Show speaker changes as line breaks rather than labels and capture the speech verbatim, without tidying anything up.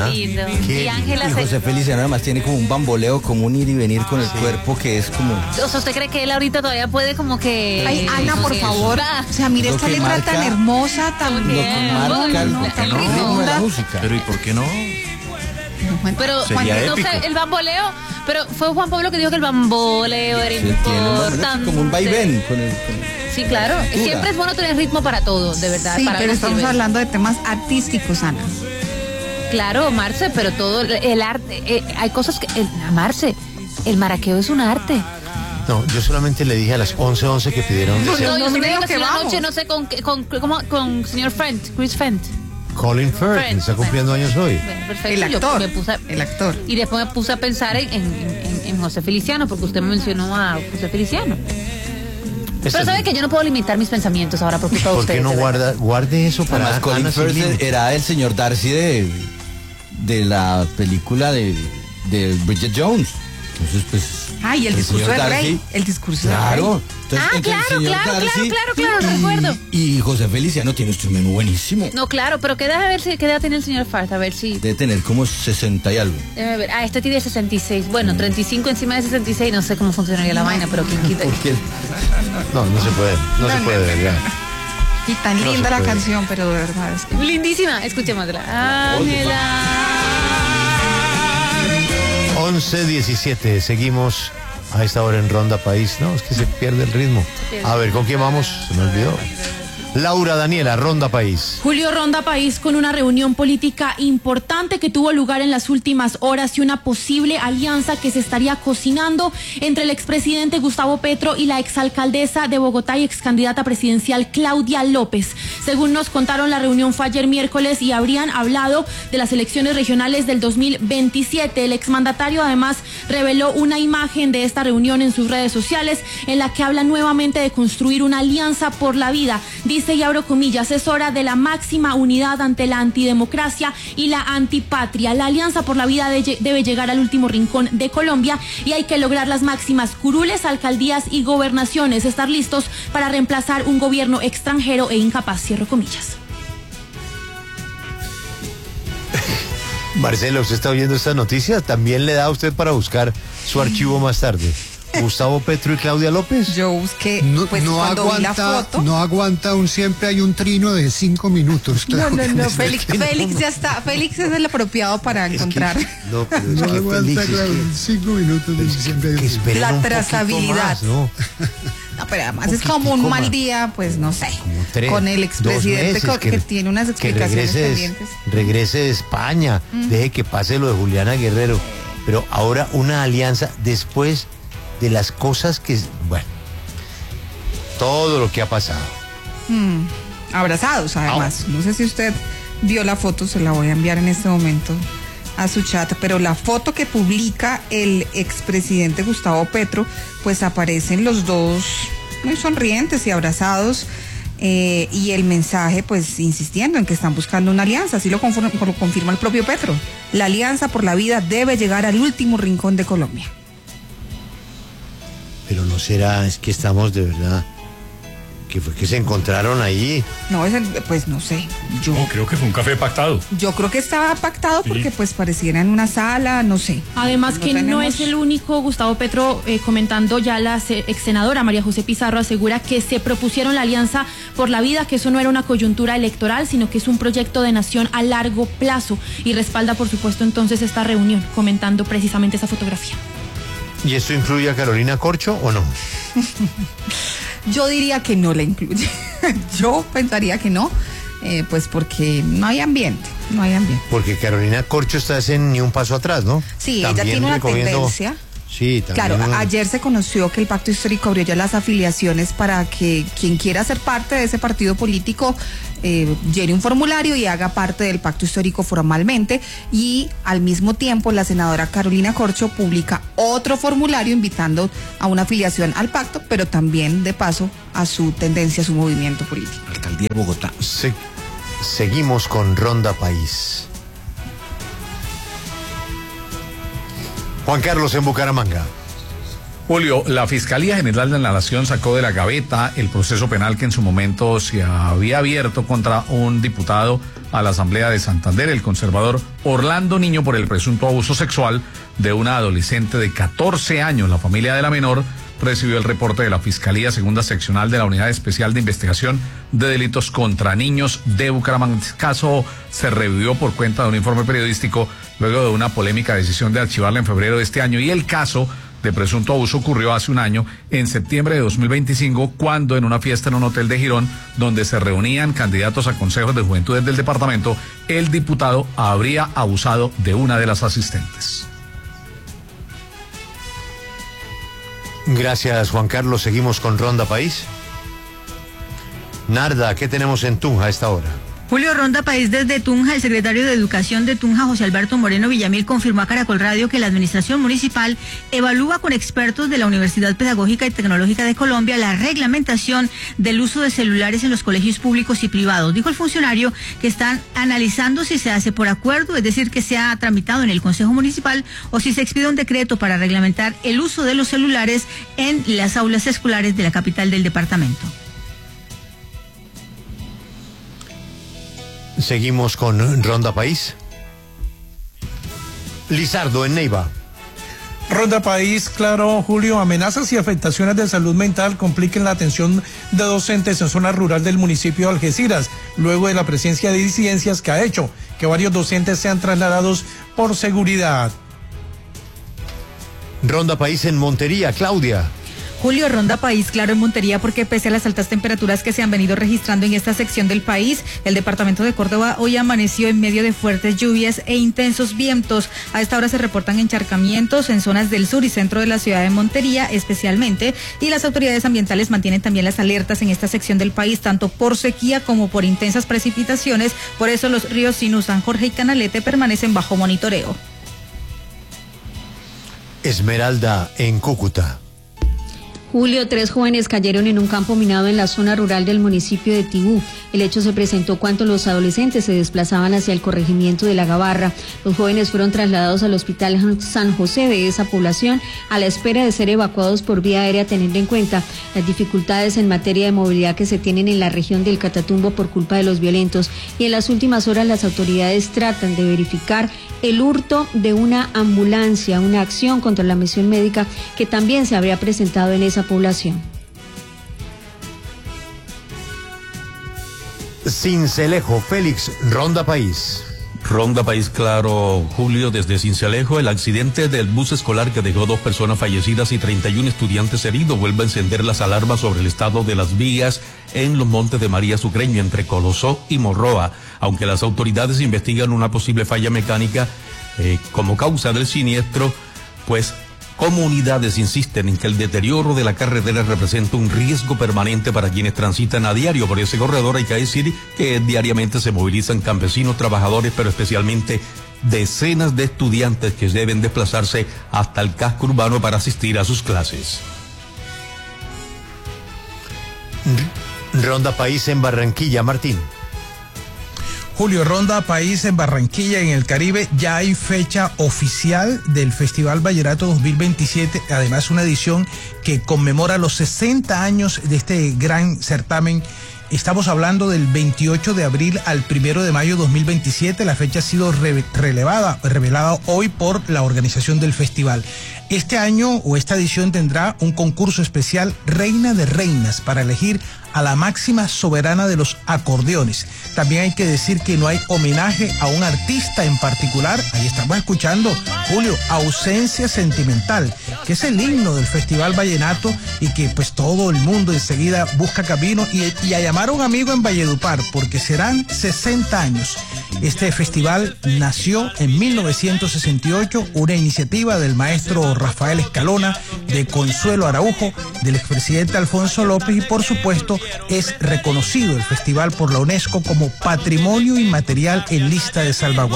¿ah?
lindo.
Qué
Y Ángela
Y
se...
José Feliciano además tiene como un bamboleo, como un ir y venir con el cuerpo que es como...
O sea, ¿usted cree que él ahorita todavía puede como que...
Ay, Ana, por
que-
favor.
Ah,
O sea, mire
Lo
esta
que
letra
marca-
tan hermosa, tan
Lo que
Bien.
marca el,
no,
el
tan
ritmo de la
profunda.
música.
Pero ¿y por qué no?
Pero
Sería
no
épico.
sé, el bamboleo, pero fue Juan Pablo que dijo que el bamboleo era
Sí, tiene un bamboleo,
importante.
como un vaivén con el, con el-
Sí, claro.
Cultura.
Siempre es bueno tener ritmo para todo, de verdad.
Sí,
para
pero
algo
estamos
sirve.
hablando de temas artísticos, Ana.
Claro, Marce, pero todo el arte, eh, hay cosas que... El, Marce, el maraqueo es un arte.
No, yo solamente le dije a las once once que pidieron
No,
deseo.
No,
no,
yo
mire
me
lo
digo
que
que la
vamos.
noche, no sé con, qué- con, con, con señor Fent, Chris Fent.
Colin Firth,
Friends,
está cumpliendo años hoy.
Bueno, perfecto.
El
Yo
actor,
me puse a-
el actor.
Y después me puse a pensar en, en, en- en José Feliciano, porque usted me mencionó a José Feliciano.
Este
Pero sabe
es-
que yo no puedo limitar mis pensamientos ahora por culpa de
¿Por
ustedes.
qué no
de verdad.
guarda, guarde eso para
Además, Colin
Ana
Firth
Silvini?
era el señor Darcy de, de la película de, de Bridget Jones. Entonces, pues...
Ay, el discurso
señor
del
Darcy,
rey. El discurso del
Claro.
rey.
Entonces,
Ah,
entre el
claro,
señor
claro,
Darcy
claro, claro, claro,
y-
recuerdo.
Y José Feliciano tiene usted un menú buenísimo.
No, claro, pero que deja ver si qué edad tiene el señor Farth, a ver si...
Debe tener como sesenta y algo.
Déjame ver. Ah, este tiene sesenta y seis. Bueno, treinta y cinco encima de sesenta y seis, no sé cómo funcionaría la vaina, pero quien quita.
Porque
No, no se puede, no,
No,
se
no,
puede,
no,
de verdad.
Y tan
No
linda
se
la
puede.
canción, pero de verdad es que...
Lindísima, escuchémosla. Ángela.
once diecisiete, seguimos a esta hora en Ronda País. No, es que se pierde el ritmo.
pierde.
A ver, ¿con quién vamos? Se me olvidó. Laura Daniela, Ronda País.
Julio Ronda País con una reunión política importante que tuvo lugar en las últimas horas y una posible alianza que se estaría cocinando entre el expresidente Gustavo Petro y la exalcaldesa de Bogotá y excandidata presidencial Claudia López. Según nos contaron, la reunión fue ayer miércoles y habrían hablado de las elecciones regionales del dos mil veintisiete. El exmandatario además reveló una imagen de esta reunión en sus redes sociales en la que habla nuevamente de construir una alianza por la vida. Dice, y abro comillas, es hora de la máxima unidad ante la antidemocracia y la antipatria. La alianza por la vida de- debe llegar al último rincón de Colombia y hay que lograr las máximas curules, alcaldías y gobernaciones, estar listos para reemplazar un gobierno extranjero e incapaz, cierro comillas.
Marcelo, ¿usted está oyendo esta noticia? ¿También le da a usted para buscar su archivo más tarde? ¿Gustavo Petro y Claudia López?
Yo busqué,
No,
pues
no
cuando vi la
aguanta,
foto...
no aguanta un siempre hay un trino de cinco minutos.
No,
claro
no,
que
no,
es-
Félix, Félix ya está, Félix es el apropiado para
Es que-
encontrar
no, pero es
No
que
aguanta,
Félix, es
claro,
que-
cinco minutos de siempre hay un
que
trino.
esperen
La
un poquito
trazabilidad.
más, ¿no?
No, pero además
Un
es como un
poquitico
mal
más.
día, pues no sé,
Como tres,
con el
dos
expresidente
meses,
co- que, tiene unas
que
explicaciones
regrese de-
pendientes.
regrese de España, deje que pase lo de Juliana Guerrero, pero ahora una alianza después de las cosas que, bueno, todo lo que ha pasado.
Mm, abrazados, además. No sé si usted vio la foto, se la voy a enviar en este momento a su chat, pero la foto que publica el expresidente Gustavo Petro, pues aparecen los dos muy sonrientes y abrazados. Eh, y el mensaje, pues, insistiendo en que están buscando una alianza, así lo, conform- lo confirma el propio Petro. La alianza por la vida debe llegar al último rincón de Colombia.
Pero no será, es que estamos de verdad, que fue que se encontraron ahí.
No, es el- pues no sé, yo,
No, creo que fue un café pactado.
yo creo que estaba pactado porque pues pareciera en una sala, no sé.
Además que no
tenemos-
es el único. Gustavo Petro, eh, comentando, ya la se- ex senadora María José Pizarro asegura que se propusieron la alianza por la vida, que eso no era una coyuntura electoral, sino que es un proyecto de nación a largo plazo y respalda, por supuesto, entonces esta reunión, comentando precisamente esa fotografía.
¿Y esto incluye a Carolina Corcho o no?
Yo diría que no la incluye. Yo pensaría que no, eh, pues porque no hay ambiente, no hay ambiente.
Porque Carolina Corcho está en ni un paso atrás, ¿no?
Sí, ella
También
tiene una
recogiendo-
tendencia.
Sí, también.
Claro,
una-
ayer se conoció que el Pacto Histórico abrió ya las afiliaciones para que quien quiera ser parte de ese partido político eh, llene un formulario y haga parte del Pacto Histórico formalmente. Y al mismo tiempo la senadora Carolina Corcho publica otro formulario invitando a una afiliación al pacto, pero también de paso a su tendencia, a su movimiento político.
Alcaldía de Bogotá.
Se- seguimos con Ronda País. Juan Carlos en Bucaramanga.
Julio, la Fiscalía General de la Nación sacó de la gaveta el proceso penal que en su momento se había abierto contra un diputado a la Asamblea de Santander, el conservador Orlando Niño, por el presunto abuso sexual de una adolescente de catorce años. La familia de la menor recibió el reporte de la Fiscalía Segunda Seccional de la Unidad Especial de Investigación de Delitos contra Niños de Bucaramanga. El caso se revivió por cuenta de un informe periodístico luego de una polémica decisión de archivarla en febrero de este año, y el caso de presunto abuso ocurrió hace un año, en septiembre de dos mil veinticinco, cuando en una fiesta en un hotel de Girón, donde se reunían candidatos a consejos de juventudes del departamento, el diputado habría abusado de una de las asistentes.
Gracias, Juan Carlos. Seguimos con Ronda País. Narda, ¿qué tenemos en Tunja a esta hora?
Julio, Ronda País desde Tunja. El secretario de Educación de Tunja, José Alberto Moreno Villamil, confirmó a Caracol Radio que la administración municipal evalúa con expertos de la Universidad Pedagógica y Tecnológica de Colombia la reglamentación del uso de celulares en los colegios públicos y privados. Dijo el funcionario que están analizando si se hace por acuerdo, es decir, que se ha tramitado en el Consejo Municipal, o si se expide un decreto para reglamentar el uso de los celulares en las aulas escolares de la capital del departamento.
Seguimos con Ronda País. Lizardo, en Neiva.
Ronda País, claro, Julio, amenazas y afectaciones de salud mental compliquen la atención de docentes en zona rural del municipio de Algeciras, luego de la presencia de disidencias que ha hecho que varios docentes sean trasladados por seguridad.
Ronda País en Montería, Claudia.
Julio, Ronda País, claro, en Montería, porque pese a las altas temperaturas que se han venido registrando en esta sección del país, el departamento de Córdoba hoy amaneció en medio de fuertes lluvias e intensos vientos. A esta hora se reportan encharcamientos en zonas del sur y centro de la ciudad de Montería especialmente, y las autoridades ambientales mantienen también las alertas en esta sección del país, tanto por sequía como por intensas precipitaciones. Por eso los ríos Sinú, San Jorge y Canalete permanecen bajo monitoreo.
Esmeralda, en Cúcuta.
Julio, tres jóvenes cayeron en un campo minado en la zona rural del municipio de Tibú. El hecho se presentó cuando los adolescentes se desplazaban hacia el corregimiento de La Gabarra. Los jóvenes fueron trasladados al hospital San José de esa población a la espera de ser evacuados por vía aérea, teniendo en cuenta las dificultades en materia de movilidad que se tienen en la región del Catatumbo por culpa de los violentos. Y en las últimas horas las autoridades tratan de verificar el hurto de una ambulancia, una acción contra la misión médica que también se habría presentado en esa población.
Sincelejo, Félix, Ronda País.
Ronda País, claro, Julio, desde Sincelejo. El accidente del bus escolar que dejó dos personas fallecidas y treinta y un estudiantes heridos vuelve a encender las alarmas sobre el estado de las vías en los Montes de María Sucreño, entre Colosó y Morroa. Aunque las autoridades investigan una posible falla mecánica eh, como causa del siniestro, pues comunidades insisten en que el deterioro de la carretera representa un riesgo permanente para quienes transitan a diario por ese corredor. Hay que decir que diariamente se movilizan campesinos, trabajadores, pero especialmente decenas de estudiantes que deben desplazarse hasta el casco urbano para asistir a sus clases.
Ronda País en Barranquilla, Martín.
Julio, Ronda País en Barranquilla, en el Caribe. Ya hay fecha oficial del Festival Vallenato dos mil veintisiete, además una edición que conmemora los sesenta años de este gran certamen. Estamos hablando del veintiocho de abril al primero de mayo dos mil veintisiete. La fecha ha sido re relevada, revelada hoy por la organización del festival. Este año o esta edición tendrá un concurso especial Reina de Reinas para elegir a la máxima soberana de los acordeones. También hay que decir que no hay homenaje a un artista en particular. Ahí estamos escuchando, Julio, Ausencia Sentimental, que es el himno del Festival Vallenato y que pues todo el mundo enseguida busca camino y, y a llamar a un amigo en Valledupar, porque serán sesenta años. Este festival nació en mil novecientos sesenta y ocho, una iniciativa del maestro Rafael Escalona, de Consuelo Araujo, del expresidente Alfonso López, y por supuesto es reconocido el festival por la UNESCO como Patrimonio Inmaterial en lista de salvaguardia.